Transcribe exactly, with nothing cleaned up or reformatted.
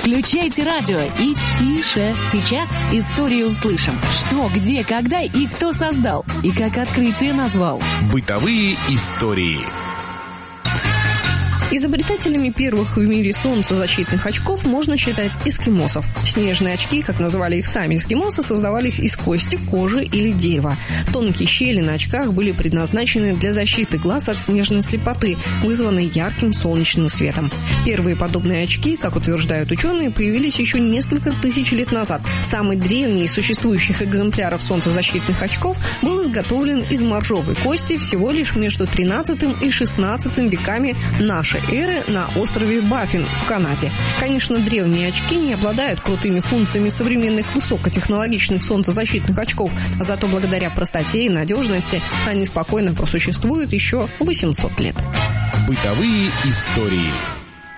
Включайте радио и тише. Сейчас историю услышим. Что, где, когда и кто создал, и как открытие назвал. Бытовые истории. Изобретателями первых в мире солнцезащитных очков можно считать эскимосов. Снежные очки, как называли их сами эскимосы, создавались из кости, кожи или дерева. Тонкие щели на очках были предназначены для защиты глаз от снежной слепоты, вызванной ярким солнечным светом. Первые подобные очки, как утверждают ученые, появились еще несколько тысяч лет назад. Самый древний из существующих экземпляров солнцезащитных очков был изготовлен из моржовой кости всего лишь между тринадцатым и шестнадцатым веками нашей эры на острове Баффин в Канаде. Конечно, древние очки не обладают крутыми функциями современных высокотехнологичных солнцезащитных очков, а зато благодаря простоте и надежности они спокойно просуществуют еще восемьсот лет. Бытовые истории.